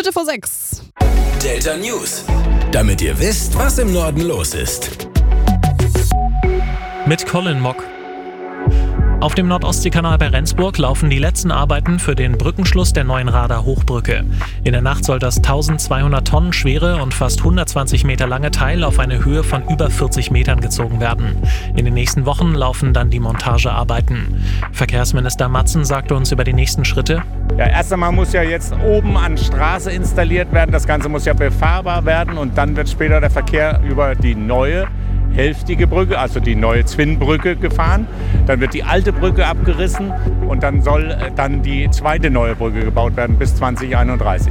6:15. Delta News. Damit ihr wisst, was im Norden los ist. Mit Colin Mock. Auf dem Nordostseekanal bei Rendsburg laufen die letzten Arbeiten für den Brückenschluss der neuen Rader Hochbrücke. In der Nacht soll das 1200 Tonnen schwere und fast 120 Meter lange Teil auf eine Höhe von über 40 Metern gezogen werden. In den nächsten Wochen laufen dann die Montagearbeiten. Verkehrsminister Matzen sagte uns über die nächsten Schritte. Ja, erst einmal muss ja jetzt oben an Straße installiert werden. Das Ganze muss ja befahrbar werden und dann wird später der Verkehr über die neue hälftige Brücke, also die neue Zwinnbrücke, gefahren. Dann wird die alte Brücke abgerissen und dann soll dann die zweite neue Brücke gebaut werden bis 2031.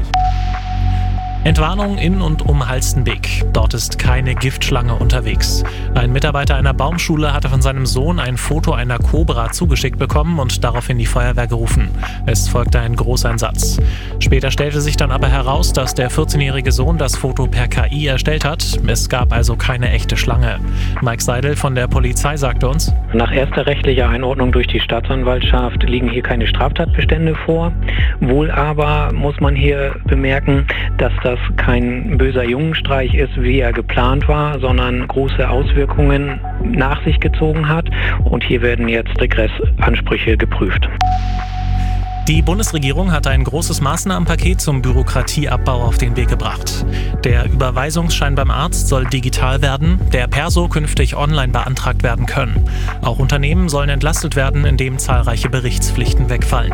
Entwarnung in und um Halstenbek. Dort ist keine Giftschlange unterwegs. Ein Mitarbeiter einer Baumschule hatte von seinem Sohn ein Foto einer Kobra zugeschickt bekommen und daraufhin die Feuerwehr gerufen. Es folgte ein Großeinsatz. Später stellte sich dann aber heraus, dass der 14-jährige Sohn das Foto per KI erstellt hat. Es gab also keine echte Schlange. Mike Seidel von der Polizei sagte uns: Nach erster rechtlicher Einordnung durch die Staatsanwaltschaft liegen hier keine Straftatbestände vor. Wohl aber muss man hier bemerken, dass das kein böser Jungenstreich ist, wie er geplant war, sondern große Auswirkungen nach sich gezogen hat. Und hier werden jetzt Regressansprüche geprüft. Die Bundesregierung hat ein großes Maßnahmenpaket zum Bürokratieabbau auf den Weg gebracht. Der Überweisungsschein beim Arzt soll digital werden, der Perso künftig online beantragt werden können. Auch Unternehmen sollen entlastet werden, indem zahlreiche Berichtspflichten wegfallen.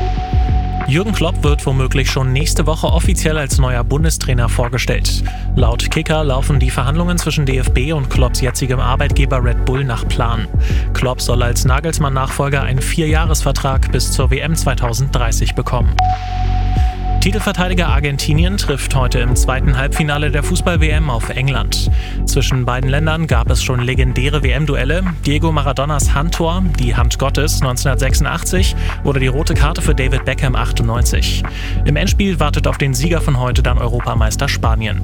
Jürgen Klopp wird womöglich schon nächste Woche offiziell als neuer Bundestrainer vorgestellt. Laut Kicker laufen die Verhandlungen zwischen DFB und Klopps jetzigem Arbeitgeber Red Bull nach Plan. Klopp soll als Nagelsmann-Nachfolger einen 4-Jahres-Vertrag bis zur WM 2030 bekommen. Titelverteidiger Argentinien trifft heute im zweiten Halbfinale der Fußball-WM auf England. Zwischen beiden Ländern gab es schon legendäre WM-Duelle. Diego Maradonas Handtor, die Hand Gottes 1986 oder die rote Karte für David Beckham 98. Im Endspiel wartet auf den Sieger von heute dann Europameister Spanien.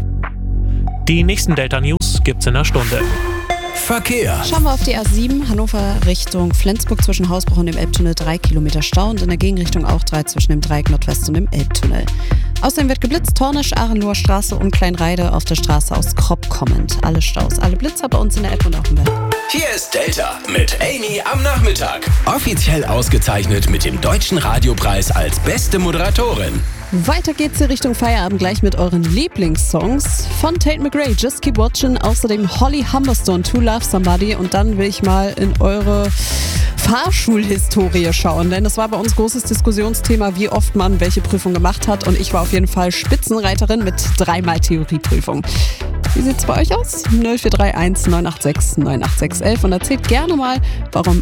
Die nächsten Delta News gibt's in einer Stunde. Verkehr. Schauen wir auf die A7, Hannover Richtung Flensburg zwischen Hausbruch und dem Elbtunnel 3 Kilometer Stau und in der Gegenrichtung auch 3 zwischen dem Dreieck Nordwest und dem Elbtunnel. Außerdem wird geblitzt, Tornisch, Aareloher Straße und Kleinreide auf der Straße aus Kropp kommend. Alle Staus, alle Blitzer bei uns in der App und auch im Web. Hier ist Delta mit Amy am Nachmittag. Offiziell ausgezeichnet mit dem Deutschen Radiopreis als beste Moderatorin. Weiter geht's hier Richtung Feierabend gleich mit euren Lieblingssongs von Tate McRae, Just Keep Watching, außerdem Holly Humberstone, To Love Somebody und dann will ich mal in eure Fahrschulhistorie schauen, denn das war bei uns großes Diskussionsthema, wie oft man welche Prüfung gemacht hat und ich war auf jeden Fall Spitzenreiterin mit 3-mal Theorieprüfung. Wie sieht's bei euch aus? 0431 986 98611 und erzählt gerne mal, warum